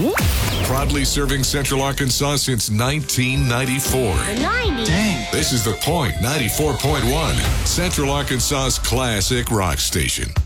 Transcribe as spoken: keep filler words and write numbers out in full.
Proudly serving Central Arkansas since nineteen ninety-four. The nineties. Dang. This is The Point ninety-four point one, Central Arkansas's classic rock station.